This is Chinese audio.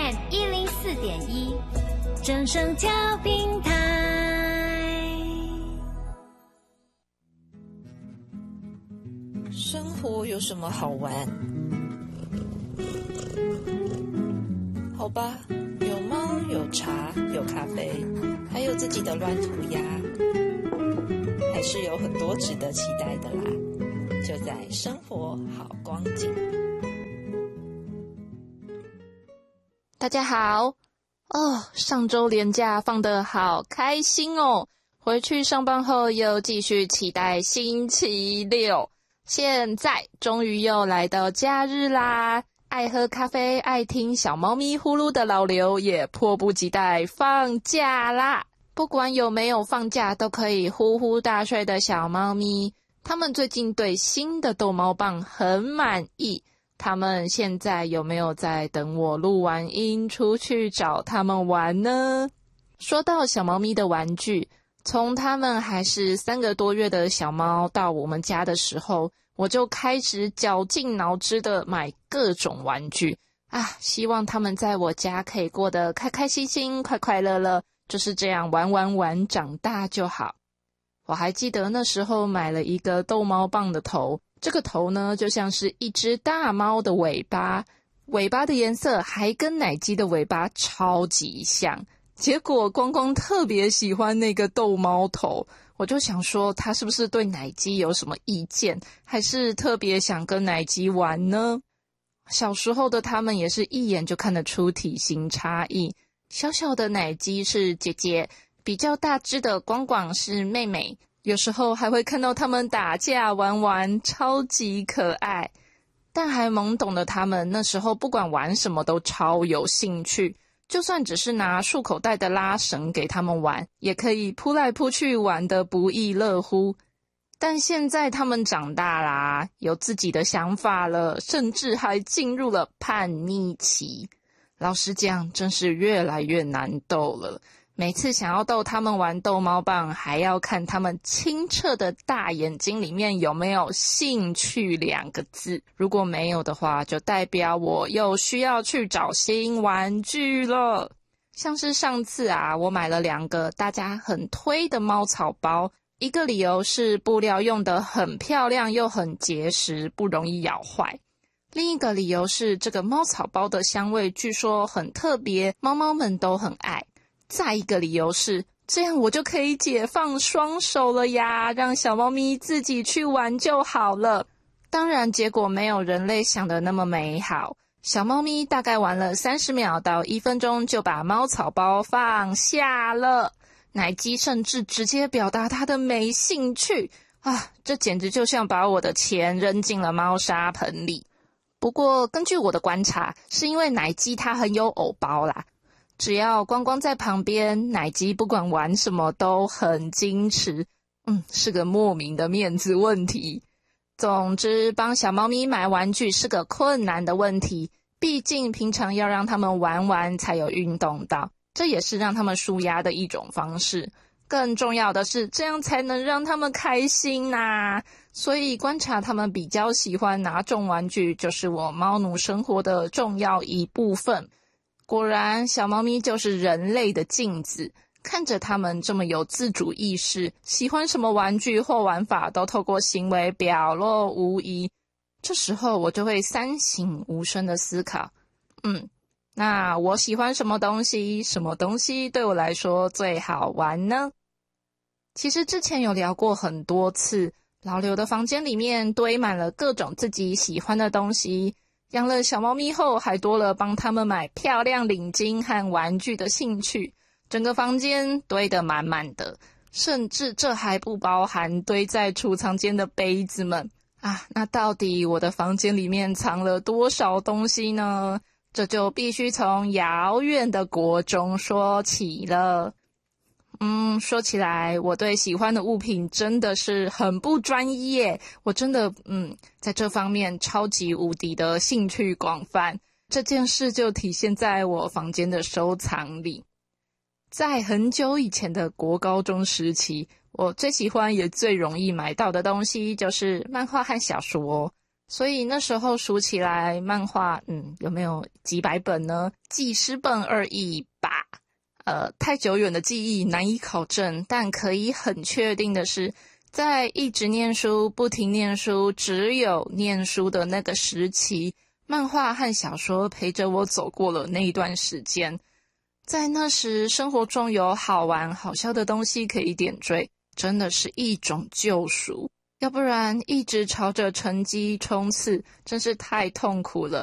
FM 104.1，正声交平台。 生活有什么好玩？好吧，有猫，有茶，有咖啡，还有自己的乱涂鸦，还是有很多值得期待的啦。就在生活好光景。 大家好上周连假放得好开心哦，回去上班后又继续期待星期六，现在终于又来到假日啦。爱喝咖啡爱听小猫咪呼噜的老刘也迫不及待放假啦。不管有没有放假都可以呼呼大睡的小猫咪，他们最近对新的逗猫棒很满意，他们现在有没有在等我录完音出去找他们玩呢？说到小猫咪的玩具，从他们还是3个多月的小猫到我们家的时候，我就开始绞尽脑汁的买各种玩具希望他们在我家可以过得开开心心快快乐乐，就是这样玩长大就好。我还记得那时候买了一个逗猫棒的头，这个头呢就像是一只大猫的尾巴，尾巴的颜色还跟奶鸡的尾巴超级像。结果光光特别喜欢那个逗猫头，我就想说他是不是对奶鸡有什么意见，还是特别想跟奶鸡玩呢？小时候的他们也是一眼就看得出体型差异，小小的奶鸡是姐姐，比较大只的光光是妹妹，有时候还会看到他们打架玩，超级可爱。但还懵懂的他们那时候不管玩什么都超有兴趣，就算只是拿束口袋的拉绳给他们玩，也可以扑来扑去玩得不亦乐乎。但现在他们长大啦，有自己的想法了，甚至还进入了叛逆期。老实讲，真是越来越难逗了。每次想要逗他们玩逗猫棒，还要看他们清澈的大眼睛里面有没有兴趣2个字。如果没有的话，就代表我又需要去找新玩具了。像是上次我买了2个大家很推的猫草包，一个理由是布料用得很漂亮又很结实，不容易咬坏。另一个理由是这个猫草包的香味据说很特别，猫猫们都很爱。再一个理由是，这样我就可以解放双手了呀，让小猫咪自己去玩就好了。当然结果没有人类想的那么美好，小猫咪大概玩了30秒到1分钟就把猫草包放下了，奶鸡甚至直接表达它的没兴趣这简直就像把我的钱扔进了猫砂盆里。不过根据我的观察，是因为奶鸡它很有偶包啦，只要光光在旁边，奶鸡不管玩什么都很矜持，是个莫名的面子问题。总之，帮小猫咪买玩具是个困难的问题，毕竟平常要让他们玩才有运动到，这也是让他们抒压的一种方式。更重要的是，这样才能让他们开心所以观察他们比较喜欢哪种玩具，就是我猫奴生活的重要一部分。果然，小猫咪就是人类的镜子，看着它们这么有自主意识，喜欢什么玩具或玩法都透过行为表露无遗。这时候我就会三省吾身的思考，那我喜欢什么东西，什么东西对我来说最好玩呢？其实之前有聊过很多次，老刘的房间里面堆满了各种自己喜欢的东西，养了小猫咪后还多了帮他们买漂亮领巾和玩具的兴趣，整个房间堆得满满的，甚至这还不包含堆在储藏间的杯子们那到底我的房间里面藏了多少东西呢？这就必须从遥远的国中说起了。说起来，我对喜欢的物品真的是很不专业，我真的在这方面超级无敌的兴趣广泛。这件事就体现在我房间的收藏里。在很久以前的国高中时期，我最喜欢也最容易买到的东西就是漫画和小说。 所以那时候数起来漫画有没有几百本呢？几十本而已吧。太久远的记忆难以考证，但可以很确定的是，在一直念书不停念书只有念书的那个时期，漫画和小说陪着我走过了那一段时间。在那时生活中有好玩好笑的东西可以点缀，真的是一种救赎，要不然一直朝着成绩冲刺真是太痛苦了。